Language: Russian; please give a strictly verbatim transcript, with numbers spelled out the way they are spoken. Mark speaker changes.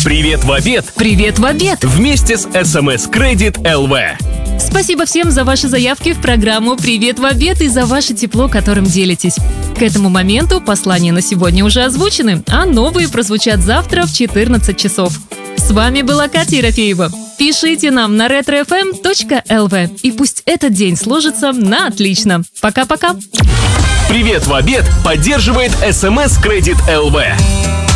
Speaker 1: Привет в обед!
Speaker 2: Привет в обед!
Speaker 1: Вместе с эс эм эс Credit эл ви.
Speaker 2: Спасибо всем за ваши заявки в программу «Привет в обед» и за ваше тепло, которым делитесь. К этому моменту послания на сегодня уже озвучены, а новые прозвучат завтра в четырнадцать часов. С вами была Катя Ерофеева. Пишите нам на ретро эф эм точка эл ви, и пусть этот день сложится на отлично. Пока-пока!
Speaker 1: Привет в обед поддерживает эс эм эс Credit эл ви.